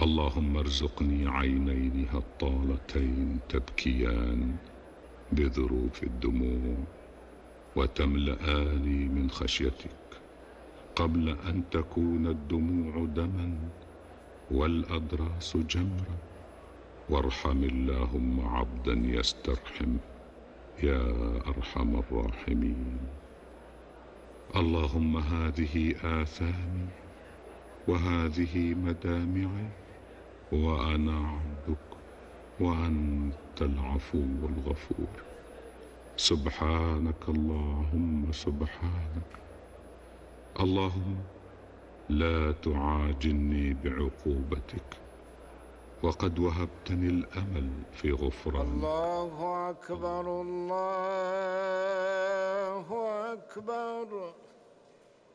اللهم ارزقني عينين هطالتين تبكيان بذروف الدموع وتملآني من خشيتك قبل أن تكون الدموع دما والأضراس جمرا. وارحم اللهم عبدا يسترحم يا أرحم الراحمين. اللهم هذه آثامي وهذه مدامعي وأنا عبدك وأنت العفو الغفور. سبحانك اللهم سبحانك. اللهم لا تعاجلني بعقوبتك وقد وهبتني الأمل في غفرانك. الله أكبر الله أكبر.